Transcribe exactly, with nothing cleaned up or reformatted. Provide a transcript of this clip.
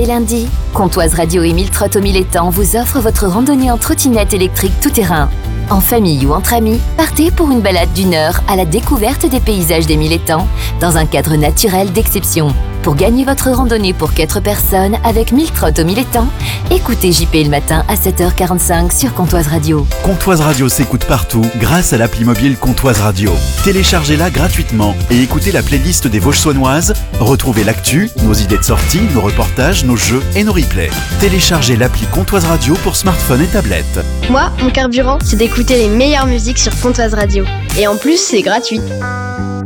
et lundi, Comtoise Radio et Mille Trotts au Mille Étangs vous offrent votre randonnée en trottinette électrique tout-terrain. En famille ou entre amis, partez pour une balade d'une heure à la découverte des paysages des Mille Étangs dans un cadre naturel d'exception. Pour gagner votre randonnée pour quatre personnes avec Mille Trotts au Mille Étangs, écoutez J P le matin à sept heures quarante-cinq sur Comtoise Radio. Comtoise Radio s'écoute partout grâce à l'appli mobile Comtoise Radio. Téléchargez-la gratuitement et écoutez la playlist des Vosges saunoises. Retrouvez l'actu, nos idées de sortie, nos reportages, nos jeux et nos replays. Téléchargez l'appli Comtoise Radio pour smartphone et tablette. Moi, mon carburant, c'est d'écouter les meilleures musiques sur Comtoise Radio. Et en plus, c'est gratuit.